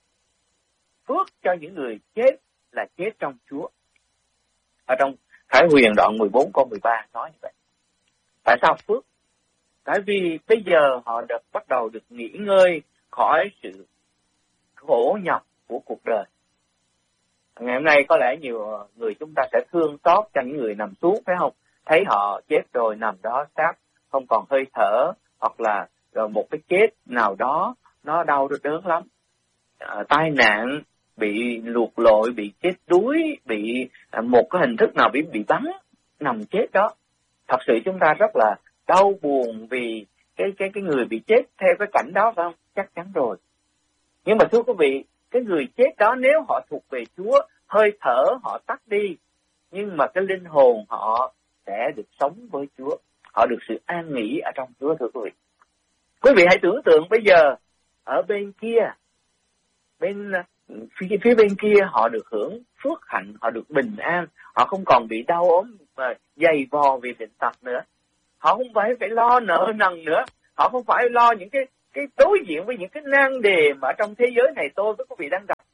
Phước cho những người chết là chết trong Chúa. Ở trong Khải Huyền đoạn mười bốn câu mười ba nói như vậy. Tại sao phước? Tại vì bây giờ họ được bắt đầu được nghỉ ngơi khỏi sự khổ nhọc của cuộc đời. Ngày hôm nay có lẽ nhiều người chúng ta sẽ thương xót cho những người nằm xuống, phải không? Thấy họ chết rồi nằm đó xác không còn hơi thở, hoặc là rồi một cái chết nào đó nó đau đớn lắm, à, tai nạn, bị luộc lội, bị chết đuối, bị à, một cái hình thức nào bị bị bắn, nằm chết đó. Thật sự chúng ta rất là đau buồn vì cái cái cái người bị chết theo cái cảnh đó, phải không? Chắc chắn rồi. Nhưng mà thưa quý vị, cái người chết đó nếu họ thuộc về Chúa, hơi thở họ tắt đi, nhưng mà cái linh hồn họ sẽ được sống với Chúa, họ được sự an nghỉ ở trong Chúa thưa quý vị. Quý vị hãy tưởng tượng bây giờ ở bên kia, bên phía, phía bên kia họ được hưởng phước hạnh, họ được bình an, họ không còn bị đau ốm và dày vò vì bệnh tật nữa, họ không phải phải lo nợ nần nữa, họ không phải lo những cái cái đối diện với những cái nan đề mà trong thế giới này tôi với quý vị đang gặp.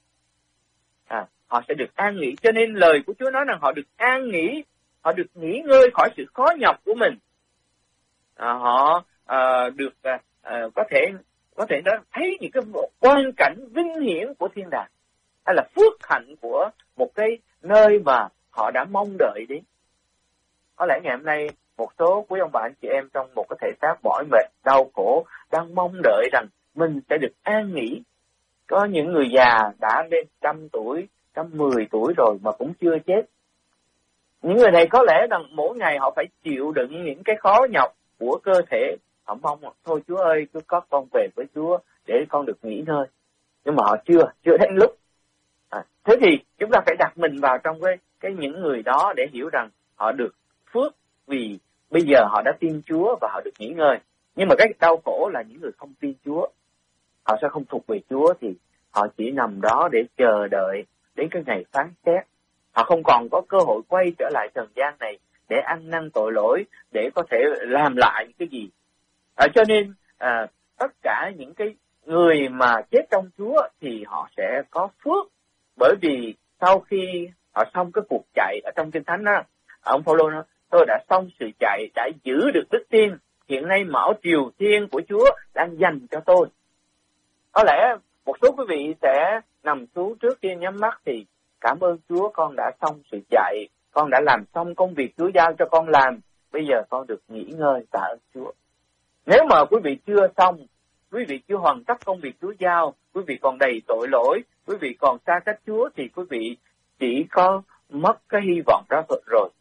À, họ sẽ được an nghỉ. Cho nên lời của Chúa nói rằng họ được an nghỉ, họ được nghỉ ngơi khỏi sự khó nhọc của mình. À, họ à, được à, à, có thể có thể nói thấy những cái quan cảnh vinh hiển của thiên đàng, hay là phước hạnh của một cái nơi mà họ đã mong đợi đến. Có lẽ ngày hôm nay một số quý ông bà anh chị em trong một cái thể xác mỏi mệt, đau khổ đang mong đợi rằng mình sẽ được an nghỉ. Có những người già đã lên trăm tuổi, trăm mười tuổi rồi mà cũng chưa chết. Những người này có lẽ rằng mỗi ngày họ phải chịu đựng những cái khó nhọc của cơ thể. Họ mong thôi Chúa ơi, cứ có con về với Chúa để con được nghỉ ngơi. Nhưng mà họ chưa, chưa đến lúc. À, thế thì chúng ta phải đặt mình vào trong cái, cái những người đó để hiểu rằng họ được phước vì bây giờ họ đã tin Chúa và họ được nghỉ ngơi. Nhưng mà cái đau khổ là những người không tin Chúa, họ sẽ không thuộc về Chúa, thì họ chỉ nằm đó để chờ đợi đến cái ngày phán xét. Họ không còn có cơ hội quay trở lại trần gian này để ăn năn tội lỗi, để có thể làm lại những cái gì. À, cho nên à, tất cả những cái người mà chết trong Chúa thì họ sẽ có phước, bởi vì sau khi họ xong cái cuộc chạy ở trong Kinh Thánh đó, ông Phaolô nói tôi đã xong sự chạy, đã giữ được đức tin, hiện nay mão triều thiên của Chúa đang dành cho tôi. Có lẽ một số quý vị sẽ nằm xuống trước khi nhắm mắt thì cảm ơn Chúa, con đã xong sự chạy, con đã làm xong công việc Chúa giao cho con làm, bây giờ con được nghỉ ngơi, tạ ơn Chúa. Nếu mà quý vị chưa xong, quý vị chưa hoàn tất công việc Chúa giao, quý vị còn đầy tội lỗi, quý vị còn xa cách Chúa, thì quý vị chỉ có mất cái hy vọng đó rồi.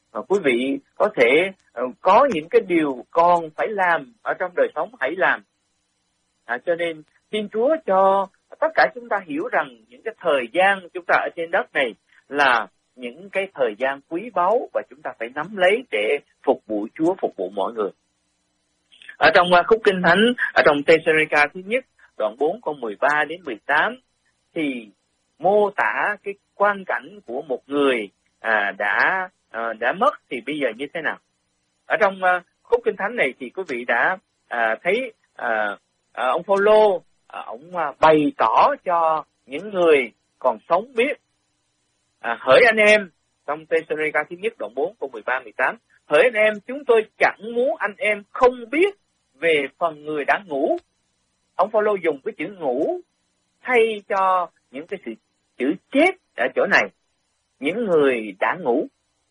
À, quý vị có thể uh, có những cái điều còn phải làm ở trong đời sống, hãy làm. À, cho nên xin Chúa cho tất cả chúng ta hiểu rằng những cái thời gian chúng ta ở trên đất này là những cái thời gian quý báu và chúng ta phải nắm lấy để phục vụ Chúa, phục vụ mọi người. Ở trong uh, khúc Kinh Thánh, ở trong Thessalonica thứ nhất, đoạn bốn câu mười ba đến mười tám, thì mô tả cái quan cảnh của một người à, đã à, đã mất thì bây giờ như thế nào. Ở trong uh, khúc Kinh Thánh này thì quý vị đã à, thấy à, à, ông Phaolô à, ông à, bày tỏ cho những người còn sống biết. À, hỡi anh em, trong Thessalonica thứ nhất đoạn bốn câu mười ba mười tám, hỡi anh em, chúng tôi chẳng muốn anh em không biết về phần người đã ngủ. Ông Phaolô dùng cái chữ ngủ thay cho những cái sự chữ chết ở chỗ này. Những người đã ngủ.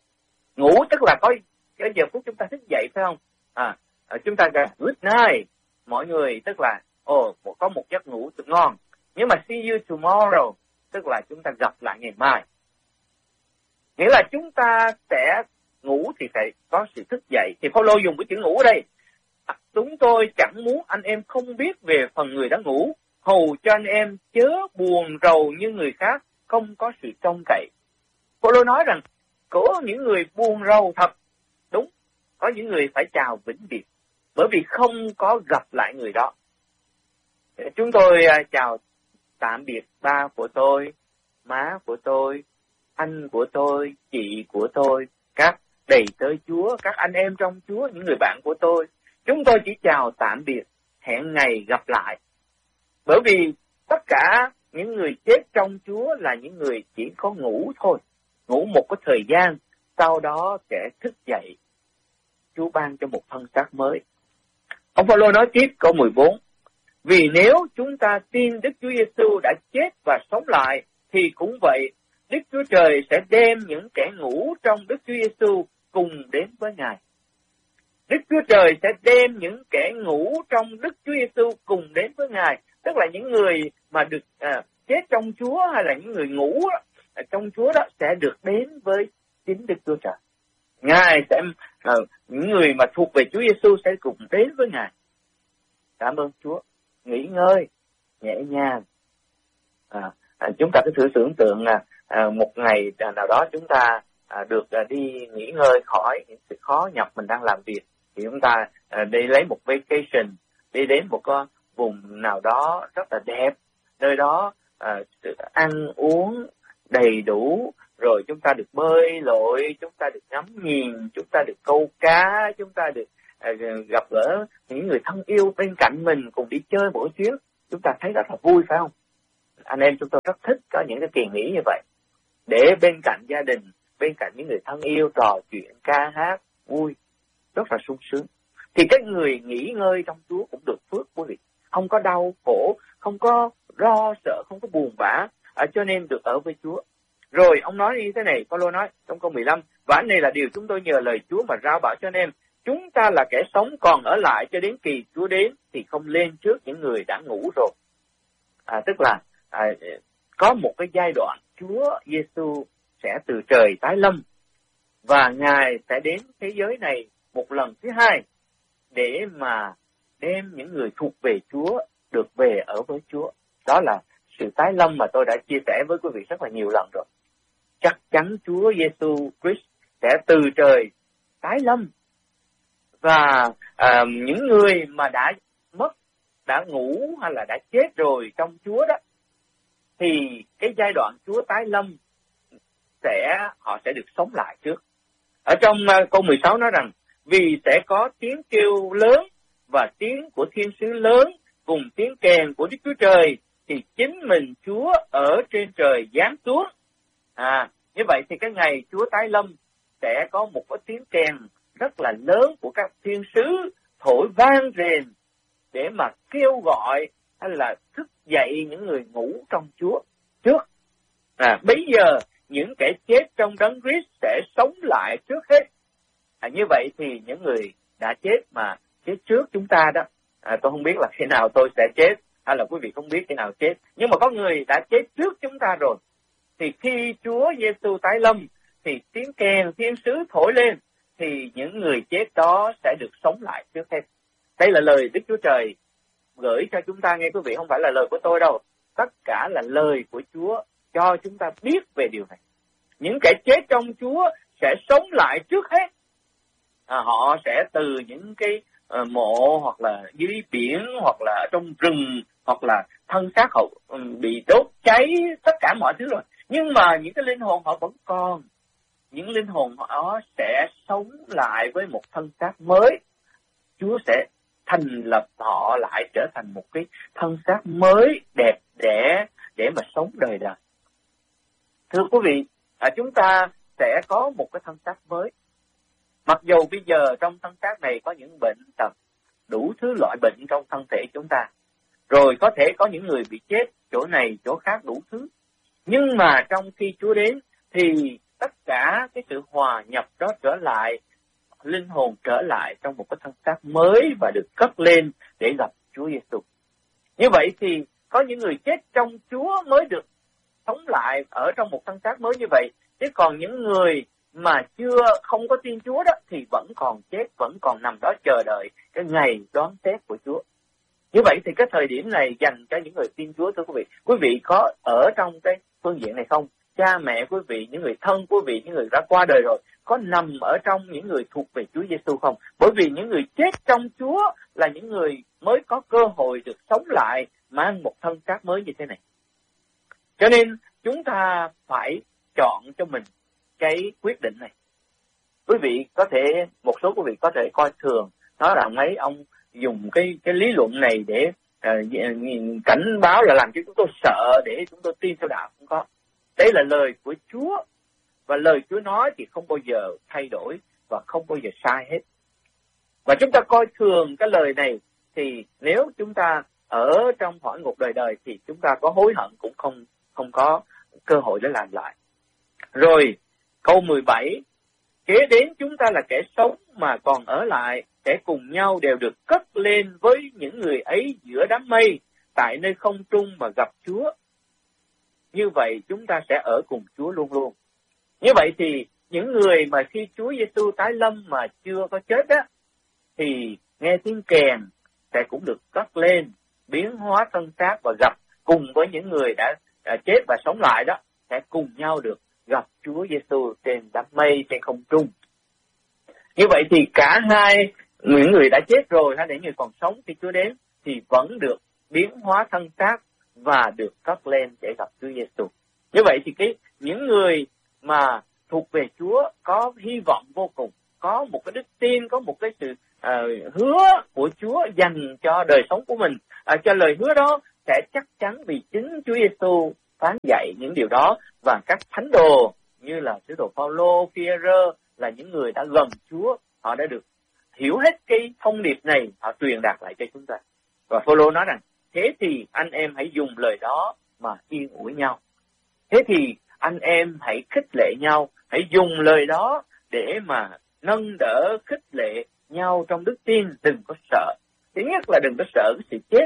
Ngủ tức là có cái giờ phút chúng ta thức dậy, phải không? À, chúng ta gọi good night, mọi người, tức là ồ, oh, có một giấc ngủ thật ngon. Nhưng mà see you tomorrow, tức là chúng ta gặp lại ngày mai. Nghĩa là chúng ta sẽ ngủ thì phải có sự thức dậy. Thì Phaolô dùng cái chữ ngủ ở đây. À, chúng tôi chẳng muốn anh em không biết về phần người đã ngủ, hầu cho anh em chớ buồn rầu như người khác, không có sự trông cậy. Phaolô nói rằng có những người buồn rầu thật, đúng, có những người phải chào vĩnh biệt, bởi vì không có gặp lại người đó. Chúng tôi chào tạm biệt ba của tôi, má của tôi, anh của tôi, chị của tôi, các đầy tớ Chúa, các anh em trong Chúa, những người bạn của tôi. Chúng tôi chỉ chào tạm biệt, hẹn ngày gặp lại. Bởi vì tất cả những người chết trong Chúa là những người chỉ có ngủ thôi. Ngủ một cái thời gian, sau đó sẽ thức dậy. Chúa ban cho một thân xác mới. Ông Phaolô nói tiếp câu mười bốn. Vì nếu chúng ta tin Đức Chúa Giêsu đã chết và sống lại, thì cũng vậy, Đức Chúa Trời sẽ đem những kẻ ngủ trong Đức Chúa Giêsu cùng đến với Ngài. Đức Chúa Trời sẽ đem những kẻ ngủ trong Đức Chúa Giêsu cùng đến với Ngài. Tức là những người mà được à, chết trong Chúa hay là những người ngủ đó, trong Chúa đó sẽ được đến với chính Đức Chúa Trời. Ngài sẽ à, những người mà thuộc về Chúa Giêsu sẽ cùng đến với Ngài. Cảm ơn Chúa. Nghỉ ngơi nhẹ nhàng. À, à, chúng ta cứ thử tưởng tượng là à, một ngày nào đó chúng ta à, được à, đi nghỉ ngơi khỏi những sự khó nhọc mình đang làm việc, thì chúng ta à, đi lấy một vacation, đi đến một cái vùng nào đó rất là đẹp, nơi đó à, ăn uống đầy đủ, rồi chúng ta được bơi lội, chúng ta được ngắm nhìn, chúng ta được câu cá, chúng ta được à, gặp gỡ những người thân yêu bên cạnh mình cùng đi chơi mỗi chuyến, chúng ta thấy rất là vui, phải không? Anh em chúng tôi rất thích có những cái kỳ nghỉ như vậy, để bên cạnh gia đình, bên cạnh những người thân yêu trò chuyện, ca hát, vui, rất là sung sướng. Thì cái người nghỉ ngơi trong Chúa cũng được phước quý vị, không có đau khổ, không có lo sợ, không có buồn bã, à, cho nên được ở với Chúa. Rồi ông nói như thế này, Phaolô nói trong câu mười lăm, và này là điều chúng tôi nhờ lời Chúa mà rao bảo cho anh em, chúng ta là kẻ sống còn ở lại cho đến kỳ Chúa đến, thì không lên trước những người đã ngủ rồi. À, tức là à, có một cái giai đoạn Chúa Giêsu sẽ từ trời tái lâm, và Ngài sẽ đến thế giới này một lần thứ hai để mà đem những người thuộc về Chúa được về ở với Chúa. Đó là sự tái lâm mà tôi đã chia sẻ với quý vị rất là nhiều lần rồi. Chắc chắn Chúa Giêsu Christ sẽ từ trời tái lâm, và à, những người mà đã mất, đã ngủ hay là đã chết rồi trong Chúa đó, thì cái giai đoạn Chúa tái lâm sẽ họ sẽ được sống lại trước. Ở trong uh, câu mười sáu nói rằng, vì sẽ có tiếng kêu lớn và tiếng của thiên sứ lớn cùng tiếng kèn của Đức Chúa Trời, thì chính mình Chúa ở trên trời giáng xuống. À, như vậy thì cái ngày Chúa tái lâm sẽ có một cái tiếng kèn rất là lớn của các thiên sứ thổi vang rền để mà kêu gọi hay là thức dậy những người ngủ trong Chúa trước. À, bây giờ những kẻ chết trong Đấng Christ sẽ sống lại trước hết. À, như vậy thì những người đã chết mà chết trước chúng ta đó, à, tôi không biết là khi nào tôi sẽ chết, hay là quý vị không biết khi nào chết, nhưng mà có người đã chết trước chúng ta rồi. Thì khi Chúa Giêsu tái lâm thì tiếng kèn thiên sứ thổi lên, thì những người chết đó sẽ được sống lại trước hết. Đây là lời Đức Chúa Trời gửi cho chúng ta nghe quý vị, không phải là lời của tôi đâu. Tất cả là lời của Chúa cho chúng ta biết về điều này. Những kẻ chết trong Chúa sẽ sống lại trước hết. À, họ sẽ từ những cái uh, mộ, hoặc là dưới biển, hoặc là trong rừng, hoặc là thân xác họ um, bị đốt cháy, tất cả mọi thứ rồi. Nhưng mà những cái linh hồn họ vẫn còn. Những linh hồn họ sẽ sống lại với một thân xác mới. Chúa sẽ thành lập họ lại trở thành một cái thân xác mới, đẹp đẽ để mà sống đời đời. Thưa quý vị, à, chúng ta sẽ có một cái thân xác mới. Mặc dù bây giờ trong thân xác này có những bệnh tật, đủ thứ loại bệnh trong thân thể chúng ta. Rồi có thể có những người bị chết chỗ này, chỗ khác, đủ thứ. Nhưng mà trong khi Chúa đến thì tất cả cái sự hòa nhập đó trở lại, linh hồn trở lại trong một cái thân xác mới và được cất lên để gặp Chúa Giêsu. Như vậy thì có những người chết trong Chúa mới được sống lại ở trong một thân xác mới như vậy. Chứ còn những người mà chưa không có tin Chúa đó thì vẫn còn chết, vẫn còn nằm đó chờ đợi cái ngày đón xét của Chúa. Như vậy thì cái thời điểm này dành cho những người tin Chúa, thưa quý vị. Quý vị có ở trong cái phương diện này không? Cha mẹ quý vị, những người thân quý vị, những người đã qua đời rồi, có nằm ở trong những người thuộc về Chúa Giêsu không? Bởi vì những người chết trong Chúa là những người mới có cơ hội được sống lại, mang một thân xác mới như thế này. Cho nên chúng ta phải chọn cho mình cái quyết định này. Quý vị có thể, một số quý vị có thể coi thường, nói rằng mấy ông dùng cái cái lý luận này để uh, cảnh báo là làm cho chúng tôi sợ để chúng tôi tin theo đạo. Không có. Đây là lời của Chúa, và lời Chúa nói thì không bao giờ thay đổi và không bao giờ sai hết. Và chúng ta coi thường cái lời này thì nếu chúng ta ở trong hỏa ngục đời đời thì chúng ta có hối hận cũng không không có cơ hội để làm lại. Rồi câu mười bảy, kế đến chúng ta là kẻ sống mà còn ở lại sẽ cùng nhau đều được cất lên với những người ấy giữa đám mây tại nơi không trung mà gặp Chúa. Như vậy chúng ta sẽ ở cùng Chúa luôn luôn. Như vậy thì những người mà khi Chúa Giêsu tái lâm mà chưa có chết á, thì nghe tiếng kèn sẽ cũng được cất lên, biến hóa thân xác và gặp cùng với những người đã, đã chết và sống lại đó, sẽ cùng nhau được gặp Chúa Giêsu trên đám mây, trên không trung. Như vậy thì cả hai, những người đã chết rồi hay những người còn sống khi Chúa đến thì vẫn được biến hóa thân xác và được cất lên để gặp Chúa Giêsu. Như vậy thì cái những người mà thuộc về Chúa có hy vọng vô cùng, có một cái đức tin, có một cái sự uh, hứa của Chúa dành cho đời sống của mình, uh, cho lời hứa đó sẽ chắc chắn vì chính Chúa Giêsu phán dạy những điều đó, và các thánh đồ như là sứ đồ Phaolô, Phi-e-rơ là những người đã gần Chúa, họ đã được hiểu hết cái thông điệp này, họ truyền đạt lại cho chúng ta. Và Phaolô nói rằng thế thì anh em hãy dùng lời đó mà yên ủi nhau. Thế thì anh em hãy khích lệ nhau, hãy dùng lời đó để mà nâng đỡ, khích lệ nhau trong đức tin, đừng có sợ. Thứ nhất là đừng có sợ cái sự chết.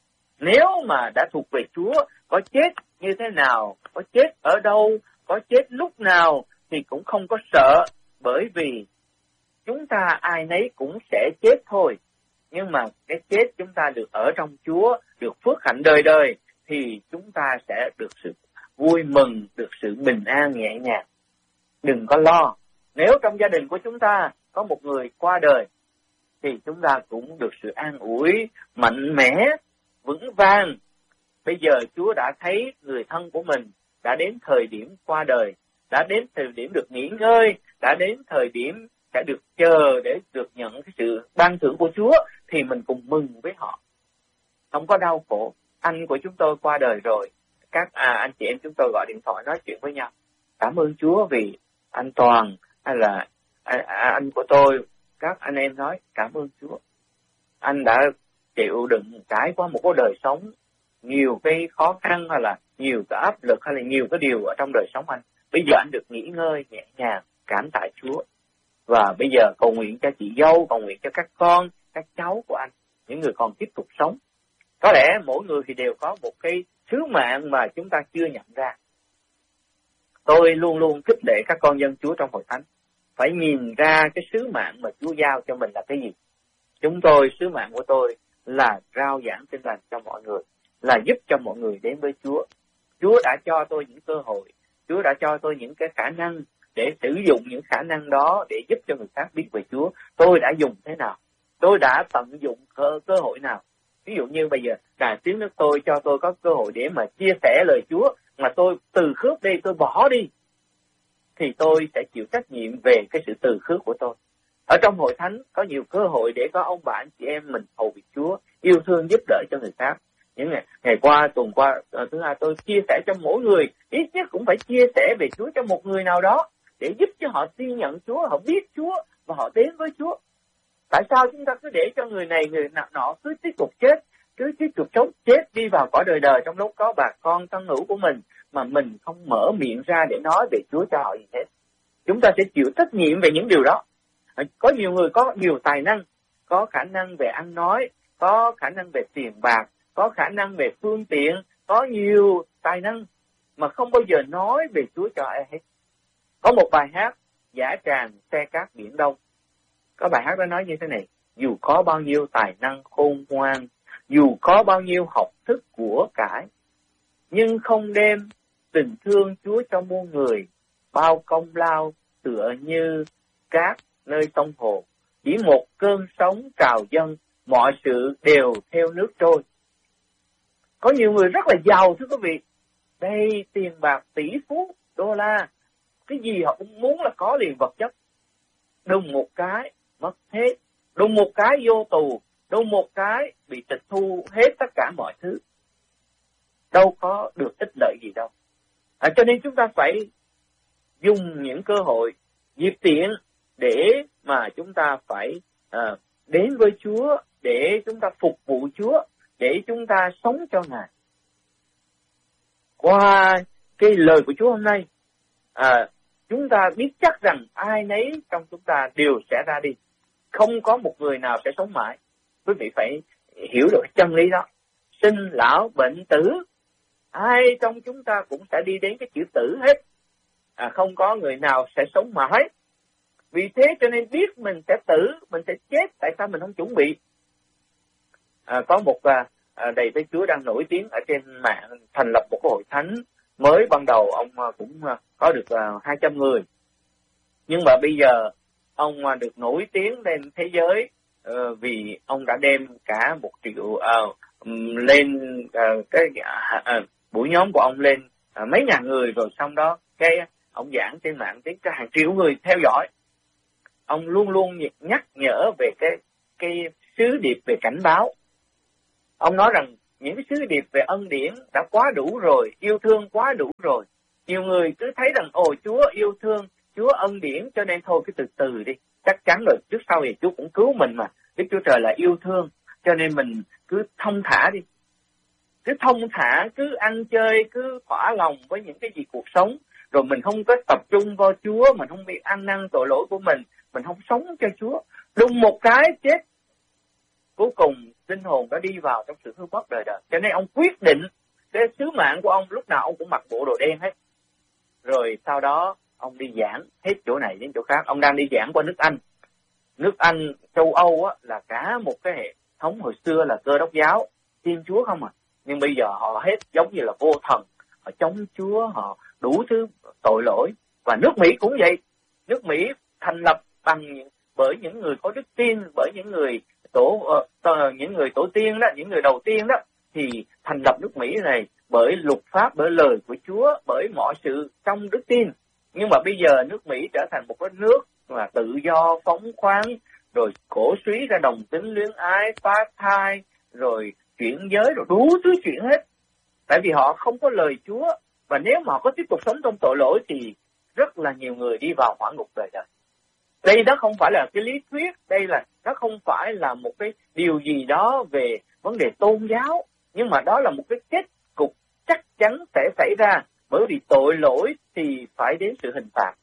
Nếu mà đã thuộc về Chúa, có chết như thế nào, có chết ở đâu, có chết lúc nào thì cũng không có sợ, bởi vì chúng ta ai nấy cũng sẽ chết thôi. Nhưng mà cái chết chúng ta được ở trong Chúa, được phước hạnh đời đời, thì chúng ta sẽ được sự vui mừng, được sự bình an nhẹ nhàng. Đừng có lo. Nếu trong gia đình của chúng ta có một người qua đời, thì chúng ta cũng được sự an ủi, mạnh mẽ, vững vàng. Bây giờ Chúa đã thấy người thân của mình đã đến thời điểm qua đời, đã đến thời điểm được nghỉ ngơi, đã đến thời điểm sẽ được chờ để được nhận cái sự ban thưởng của Chúa, thì mình cùng mừng với họ. Không có đau khổ. Anh của chúng tôi qua đời rồi, các à, anh chị em chúng tôi gọi điện thoại nói chuyện với nhau. Cảm ơn Chúa vì anh Toàn hay là à, à, anh của tôi, các anh em nói cảm ơn Chúa. Anh đã chịu đựng trải qua một cái đời sống nhiều cái khó khăn, hay là nhiều cái áp lực, hay là nhiều cái điều ở trong đời sống anh. Bây giờ anh được nghỉ ngơi nhẹ nhàng, cảm tạ Chúa. Và bây giờ cầu nguyện cho chị dâu, cầu nguyện cho các con, các cháu của anh, những người còn tiếp tục sống. Có lẽ mỗi người thì đều có một cái sứ mạng mà chúng ta chưa nhận ra. Tôi luôn luôn khích lệ các con dân Chúa trong hội thánh phải nhìn ra cái sứ mạng mà Chúa giao cho mình là cái gì. Chúng tôi, sứ mạng của tôi là rao giảng tin lành cho mọi người, là giúp cho mọi người đến với Chúa. Chúa đã cho tôi những cơ hội, Chúa đã cho tôi những cái khả năng để sử dụng những khả năng đó để giúp cho người khác biết về Chúa. Tôi đã dùng thế nào? Tôi đã tận dụng cơ, cơ hội nào? Ví dụ như bây giờ Đài Tiếng Nước Tôi cho tôi có cơ hội để mà chia sẻ lời Chúa, mà tôi từ khước đi, tôi bỏ đi, thì tôi sẽ chịu trách nhiệm về cái sự từ khước của tôi. Ở trong hội thánh có nhiều cơ hội để có ông bà anh chị em mình hầu việc Chúa, yêu thương giúp đỡ cho người khác. Những ngày, ngày qua, tuần qua, thứ hai tôi chia sẻ cho mỗi người, ít nhất cũng phải chia sẻ về Chúa cho một người nào đó, để giúp cho họ tin nhận Chúa, họ biết Chúa và họ đến với Chúa. Tại sao chúng ta cứ để cho người này, người nọ cứ tiếp tục chết, cứ tiếp tục sống chết đi vào cõi đời đời trong lúc có bà con thân hữu của mình, mà mình không mở miệng ra để nói về Chúa cho họ gì hết. Chúng ta sẽ chịu trách nhiệm về những điều đó. Có nhiều người có nhiều tài năng, có khả năng về ăn nói, có khả năng về tiền bạc, có khả năng về phương tiện, có nhiều tài năng mà không bao giờ nói về Chúa cho ai hết. Có một bài hát Dã tràng xe cát biển Đông. Có bài hát đó nói như thế này: dù có bao nhiêu tài năng khôn ngoan, dù có bao nhiêu học thức của cải, nhưng không đem tình thương Chúa cho muôn người, bao công lao tựa như cát nơi sông hồ. Chỉ một cơn sóng trào dâng, mọi sự đều theo nước trôi. Có nhiều người rất là giàu thưa quý vị, đầy tiền bạc, tỷ phú, đô la, cái gì họ cũng muốn là có liền vật chất. Đùng một cái mất hết, đùng một cái vô tù, đùng một cái bị tịch thu hết tất cả mọi thứ. Đâu có được ích lợi gì đâu. À, cho nên chúng ta phải dùng những cơ hội, dịp tiện để mà chúng ta phải à, đến với Chúa, để chúng ta phục vụ Chúa, để chúng ta sống cho Ngài. Qua cái lời của Chúa hôm nay, à, chúng ta biết chắc rằng ai nấy trong chúng ta đều sẽ ra đi. Không có một người nào sẽ sống mãi. Quý vị phải hiểu được chân lý đó. Sinh, lão, bệnh, tử, ai trong chúng ta cũng sẽ đi đến cái chữ tử hết. À, không có người nào sẽ sống mãi. Vì thế cho nên biết mình sẽ tử, mình sẽ chết, tại sao mình không chuẩn bị? À, có một à, đầy tớ Chúa đang nổi tiếng ở trên mạng, thành lập một cái hội thánh mới. Ban đầu ông cũng có được hai trăm người, nhưng mà bây giờ ông được nổi tiếng lên thế giới uh, vì ông đã đem cả một triệu uh, lên uh, cái uh, buổi nhóm của ông lên uh, mấy ngàn người, rồi xong đó cái ông giảng trên mạng đến cả hàng triệu người theo dõi. Ông luôn luôn nhắc nhở về cái cái sứ điệp về cảnh báo. Ông nói rằng những cái sứ điệp về ân điển đã quá đủ rồi, yêu thương quá đủ rồi. Nhiều người cứ thấy rằng ồ Chúa yêu thương, Chúa ân điển, cho nên thôi cứ từ từ đi. Chắc chắn rồi, trước sau thì Chúa cũng cứu mình mà. Đức Chúa Trời là yêu thương, cho nên mình cứ thông thả đi. Cứ thông thả, cứ ăn chơi, cứ thỏa lòng với những cái gì cuộc sống. Rồi mình không có tập trung vào Chúa, mình không biết ăn năn tội lỗi của mình, mình không sống cho Chúa. Đùng một cái chết. Cuối cùng linh hồn đã đi vào trong sự hư mất đời đời. Cho nên ông quyết định cái sứ mạng của ông, lúc nào ông cũng mặc bộ đồ đen hết. Rồi sau đó ông đi giảng hết chỗ này đến chỗ khác. Ông đang đi giảng qua nước Anh. Nước Anh, châu Âu á, là cả một cái hệ thống hồi xưa là Cơ Đốc giáo, tin Chúa không à. Nhưng bây giờ họ hết giống như là vô thần. Họ chống Chúa, họ đủ thứ tội lỗi. Và nước Mỹ cũng vậy. Nước Mỹ thành lập bằng bởi những người có đức tin, bởi những người tổ uh, những người tổ tiên đó, những người đầu tiên đó, thì thành lập nước Mỹ này bởi luật pháp, bởi lời của Chúa, bởi mọi sự trong đức tin. Nhưng mà bây giờ nước Mỹ trở thành một cái nước là tự do, phóng khoáng, rồi cổ suý ra đồng tính luyến ái, phá thai, rồi chuyển giới, rồi đủ thứ chuyện hết. Tại vì họ không có lời Chúa, và nếu mà họ có tiếp tục sống trong tội lỗi thì rất là nhiều người đi vào hỏa ngục đời đời. Đây đó không phải là cái lý thuyết, đây là nó không phải là một cái điều gì đó về vấn đề tôn giáo, nhưng mà đó là một cái kết cục chắc chắn sẽ xảy ra, bởi vì tội lỗi thì phải đến sự hình phạt.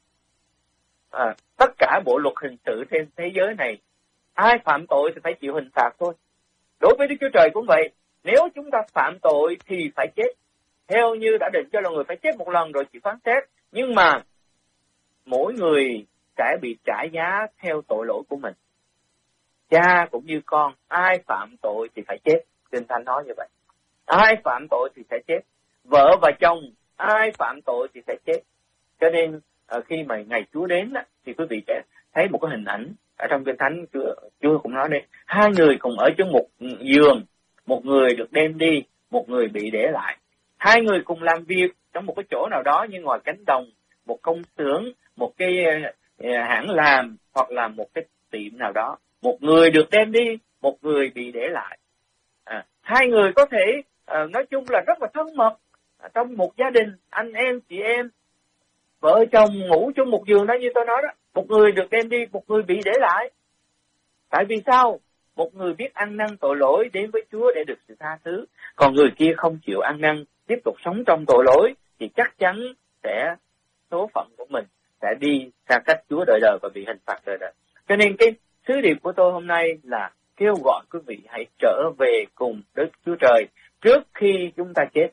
À, tất cả bộ luật hình sự trên thế giới này, ai phạm tội thì phải chịu hình phạt thôi. Đối với Đức Chúa Trời cũng vậy, nếu chúng ta phạm tội thì phải chết. Theo như đã định cho là người phải chết một lần rồi chịu phán xét, Nhưng mà mỗi người sẽ bị trả giá theo tội lỗi của mình. Cha cũng như con, ai phạm tội thì phải chết. Kinh Thánh nói như vậy. Ai phạm tội thì sẽ chết. Vợ và chồng, ai phạm tội thì sẽ chết. Cho nên khi mà ngày Chúa đến thì quý vị sẽ thấy một cái hình ảnh ở trong Kinh Thánh. Chúa, Chúa cũng nói đây, hai người cùng ở trong một giường, một người được đem đi, một người bị để lại. Hai người cùng làm việc trong một cái chỗ nào đó như ngoài cánh đồng, một công xưởng, một cái hãng làm hoặc là một cái tiệm nào đó. Một người được đem đi, một người bị để lại. À, hai người có thể à, nói chung là rất là thân mật à, trong một gia đình, anh em, chị em, vợ chồng ngủ chung một giường đó như tôi nói đó. Một người được đem đi, một người bị để lại. Tại vì sao? Một người biết ăn năn tội lỗi đến với Chúa để được sự tha thứ, còn người kia không chịu ăn năn, tiếp tục sống trong tội lỗi, thì chắc chắn sẽ số phận của mình sẽ đi xa cách Chúa đời đời và bị hình phạt đời đời. Cho nên cái sứ điệp của tôi hôm nay là kêu gọi quý vị hãy trở về cùng Đức Chúa Trời trước khi chúng ta chết.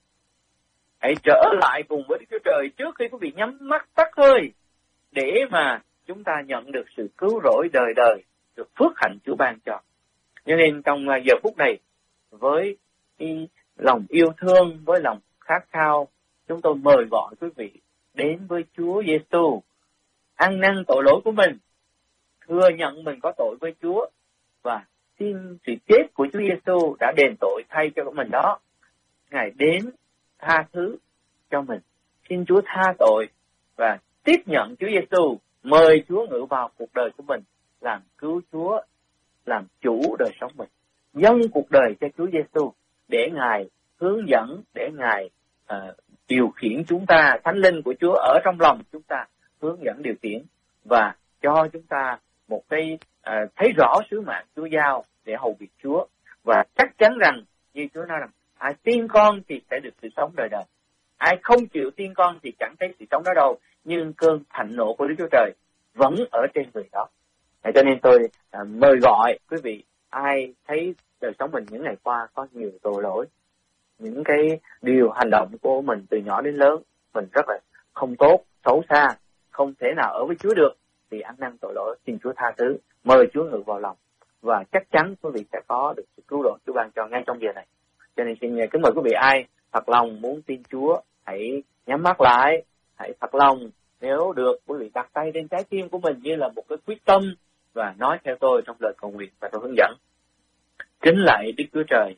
Hãy trở lại cùng với Đức Chúa Trời trước khi quý vị nhắm mắt tắt hơi, để mà chúng ta nhận được sự cứu rỗi đời đời, được phước hạnh Chúa ban cho. Cho nên trong giờ phút này, với cái lòng yêu thương, với lòng khát khao, chúng tôi mời gọi quý vị đến với Chúa Giêsu, ăn năn tội lỗi của mình, thừa nhận mình có tội với Chúa và xin sự chết của Chúa Giêsu đã đền tội thay cho mình đó. Ngài đến tha thứ cho mình, xin Chúa tha tội và tiếp nhận Chúa Giêsu, mời Chúa ngự vào cuộc đời của mình, làm cứu Chúa, làm chủ đời sống mình, dâng cuộc đời cho Chúa Giêsu để Ngài hướng dẫn, để Ngài uh, điều khiển chúng ta. Thánh linh của Chúa ở trong lòng chúng ta hướng dẫn điều khiển và cho chúng ta một cái uh, thấy rõ sứ mạng Chúa giao để hầu việc Chúa. Và chắc chắn rằng như Chúa nói rằng ai tin con thì sẽ được sự sống đời đời, ai không chịu tin con thì chẳng thấy sự sống đó đâu, nhưng cơn thạnh nộ của Đức Chúa Trời vẫn ở trên người đó. Cho nên tôi uh, mời gọi quý vị, ai thấy đời sống mình những ngày qua có nhiều tội lỗi, những cái điều hành động của mình từ nhỏ đến lớn mình rất là không tốt, xấu xa, không thể nào ở với Chúa được, thì ăn năn tội lỗi, xin Chúa tha thứ, mời Chúa ngự vào lòng và chắc chắn quý vị sẽ có được sự cứu độ Chúa ban cho ngay trong giờ này. Cho nên xin kính mời quý vị ai thật lòng muốn tin Chúa, hãy nhắm mắt lại, hãy thật lòng, nếu được quý vị đặt tay trên trái tim của mình như là một cái quyết tâm và nói theo tôi trong lời cầu nguyện và tôi hướng dẫn. Kính lạy Đức Chúa Trời,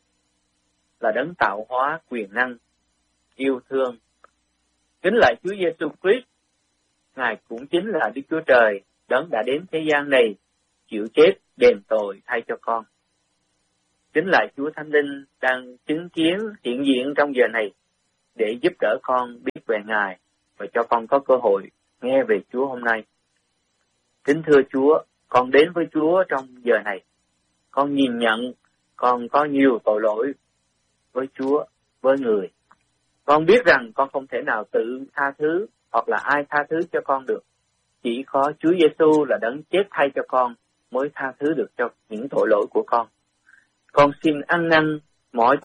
là đấng tạo hóa quyền năng, yêu thương. Kính lạy Chúa Giêsu Christ, Ngài cũng chính là Đức Chúa Trời, đấng đã đến thế gian này, chịu chết đền tội thay cho con. Kính lạy Chúa Thánh Linh đang chứng kiến hiện diện trong giờ này để giúp đỡ con biết về Ngài và cho con có cơ hội nghe về Chúa hôm nay. Kính thưa Chúa, con đến với Chúa trong giờ này. Con nhìn nhận con có nhiều tội lỗi với Chúa, với người. Con biết rằng con không thể nào tự tha thứ hoặc là ai tha thứ cho con được. Chỉ có Chúa Giêsu là đấng chết thay cho con mới tha thứ được cho những tội lỗi của con. Con xin ăn năn mọi